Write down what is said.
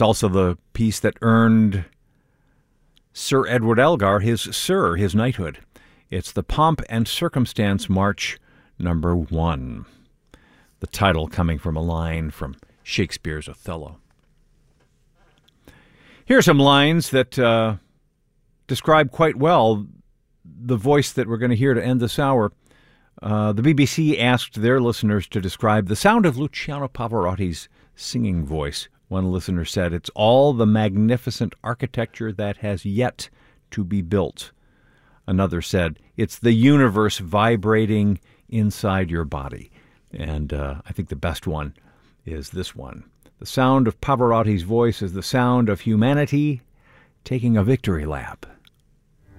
It's also the piece that earned Sir Edward Elgar his knighthood. It's the Pomp and Circumstance March number 1. The title coming from a line from Shakespeare's Othello. Here are some lines that describe quite well the voice that we're going to hear to end this hour. The BBC asked their listeners to describe the sound of Luciano Pavarotti's singing voice. One listener said, "It's all the magnificent architecture that has yet to be built." Another said, "It's the universe vibrating inside your body." And I think the best one is this one. The sound of Pavarotti's voice is the sound of humanity taking a victory lap.